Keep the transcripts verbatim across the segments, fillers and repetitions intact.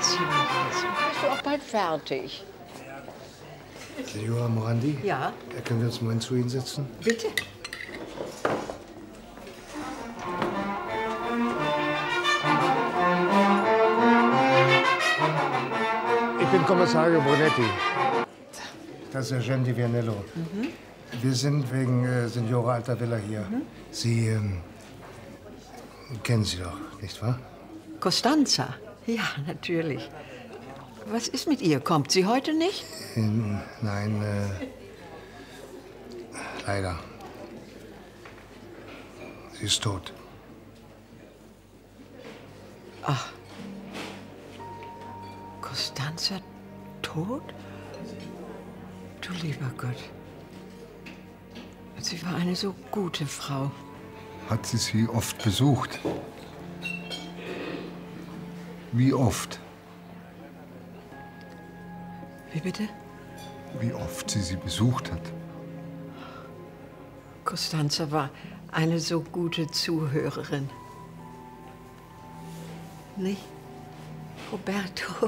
bisschen. Bist du auch bald fertig? Signora Morandi? Ja? Können wir uns mal zu Ihnen setzen? Bitte. Ich bin Kommissario Brunetti. Das ist Eugène Di Vianello. Mhm. Wir sind wegen äh, Signora Altavilla hier. Mhm. Sie ähm, kennen sie doch, nicht wahr? Costanza? Ja, natürlich. Was ist mit ihr? Kommt sie heute nicht? Ähm, nein, äh, leider. Sie ist tot. Ach. Costanza tot? Du lieber Gott. Sie war eine so gute Frau. Hat sie Sie oft besucht? Wie oft? Wie bitte? Wie oft sie sie besucht hat? Costanza war eine so gute Zuhörerin. Nicht? Roberto.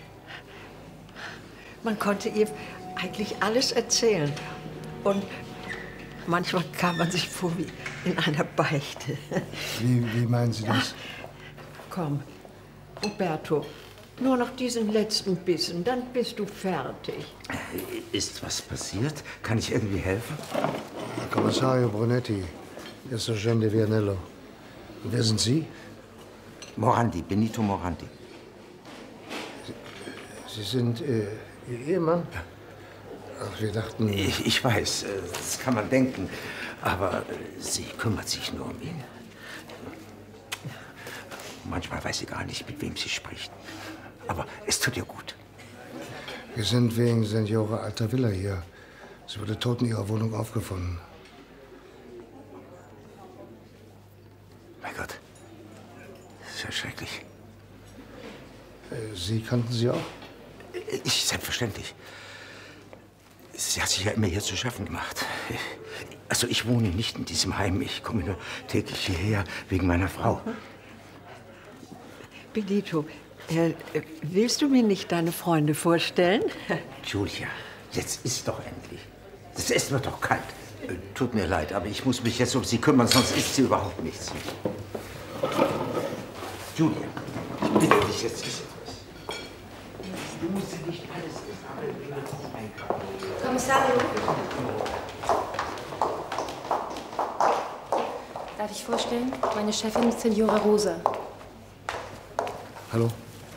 Man konnte ihr eigentlich alles erzählen. Und manchmal kam man sich vor wie in einer Beichte. Wie, wie meinen Sie das? Komm, Roberto, nur noch diesen letzten Bissen, dann bist du fertig. Ist was passiert? Kann ich irgendwie helfen? Kommissario Brunetti, das ist Eugène Di Vianello. Und wer sind Sie? Morandi, Benito Morandi. Sie, Sie sind äh, Ihr Ehemann? Ach, wir dachten... Ich, ich weiß, das kann man denken. Aber sie kümmert sich nur um ihn. Manchmal weiß sie gar nicht, mit wem sie spricht. Aber es tut ihr gut. Wir sind wegen Signora Altavilla hier. Sie wurde tot in ihrer Wohnung aufgefunden. Mein Gott, das ist ja schrecklich. Sie kannten sie auch? Ich, selbstverständlich. Sie hat sich ja immer hier zu schaffen gemacht. Also ich wohne nicht in diesem Heim. Ich komme nur täglich hierher wegen meiner Frau. Benito, äh, willst du mir nicht deine Freunde vorstellen? Julia, jetzt isst doch endlich. Das Essen wird doch kalt. Äh, tut mir leid, aber ich muss mich jetzt um sie kümmern, sonst isst sie überhaupt nichts. Julia, ich bitte dich, jetzt isst etwas. Du musst ja nicht alles essen, aber wir werden auch einkaufen. Kommissario. Darf ich vorstellen? Meine Chefin, Signora Rosa. Hallo.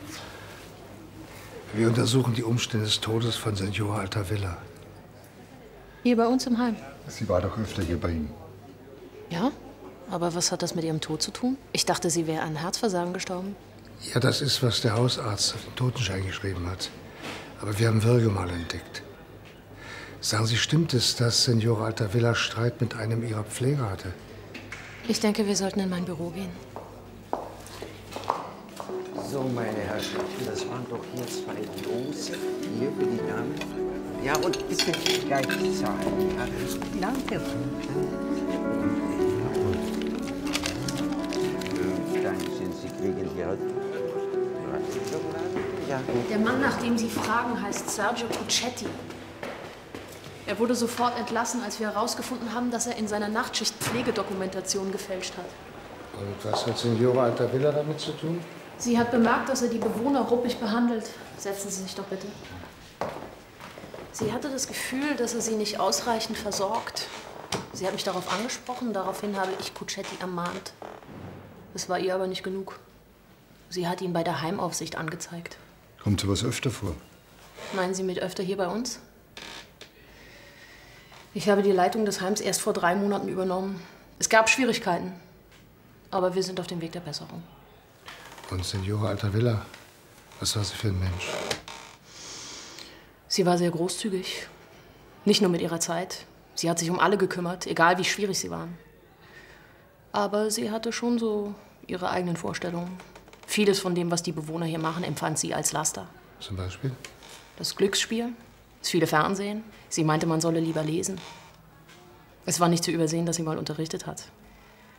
Wir untersuchen die Umstände des Todes von Signora Altavilla. Hier bei uns im Heim. Sie war doch öfter hier bei Ihnen. Ja? Aber was hat das mit ihrem Tod zu tun? Ich dachte, sie wäre an Herzversagen gestorben. Ja, das ist, was der Hausarzt auf den Totenschein geschrieben hat. Aber wir haben Würgemale entdeckt. Sagen Sie, stimmt es, dass Signora Altavilla Streit mit einem ihrer Pfleger hatte? Ich denke, wir sollten in mein Büro gehen. So, meine Herrschaften, das waren doch hier zwei Lose. Hier für die Damen. Ja, und bitte gleich zahlen. Ja. Danke. Dann sind Sie kriegen hier. Ja, gut. Der Mann, nach dem Sie fragen, heißt Sergio Puccetti. Er wurde sofort entlassen, als wir herausgefunden haben, dass er in seiner Nachtschicht Pflegedokumentation gefälscht hat. Und was hat Signora Altavilla damit zu tun? Sie hat bemerkt, dass er die Bewohner ruppig behandelt. Setzen Sie sich doch bitte. Sie hatte das Gefühl, dass er sie nicht ausreichend versorgt. Sie hat mich darauf angesprochen, daraufhin habe ich Puccetti ermahnt. Das war ihr aber nicht genug. Sie hat ihn bei der Heimaufsicht angezeigt. Kommt sowas öfter vor? Meinen Sie mit öfter hier bei uns? Ich habe die Leitung des Heims erst vor drei Monaten übernommen. Es gab Schwierigkeiten, aber wir sind auf dem Weg der Besserung. Und Signora Altavilla, was war sie für ein Mensch? Sie war sehr großzügig. Nicht nur mit ihrer Zeit. Sie hat sich um alle gekümmert, egal wie schwierig sie waren. Aber sie hatte schon so ihre eigenen Vorstellungen. Vieles von dem, was die Bewohner hier machen, empfand sie als Laster. Zum Beispiel? Das Glücksspiel, das viele Fernsehen. Sie meinte, man solle lieber lesen. Es war nicht zu übersehen, dass sie mal unterrichtet hat.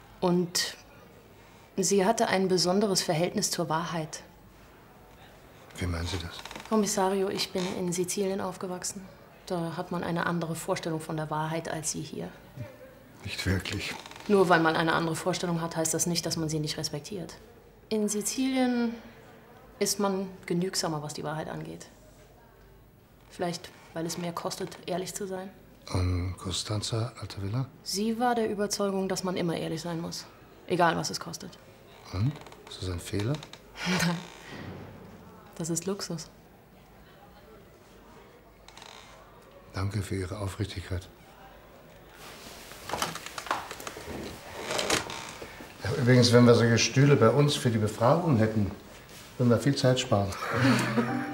Und sie hatte ein besonderes Verhältnis zur Wahrheit. Wie meinen Sie das? Kommissario, ich bin in Sizilien aufgewachsen. Da hat man eine andere Vorstellung von der Wahrheit als Sie hier. Nicht wirklich. Nur weil man eine andere Vorstellung hat, heißt das nicht, dass man sie nicht respektiert. In Sizilien ist man genügsamer, was die Wahrheit angeht. Vielleicht, weil es mehr kostet, ehrlich zu sein. Und Costanza, Alta Villa? Sie war der Überzeugung, dass man immer ehrlich sein muss. Egal, was es kostet. Hm? Ist das ein Fehler? Nein. Das ist Luxus. Danke für Ihre Aufrichtigkeit. Ja, übrigens, wenn wir solche Stühle bei uns für die Befragung hätten, würden wir viel Zeit sparen.